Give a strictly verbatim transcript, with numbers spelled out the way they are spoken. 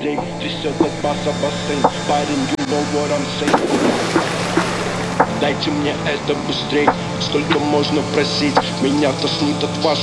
быстрей. Трясет от баса бассейн. Парень, you know what I'm saying. Дайте мне это быстрей. Сколько можно просить? Меня тошнит от вашей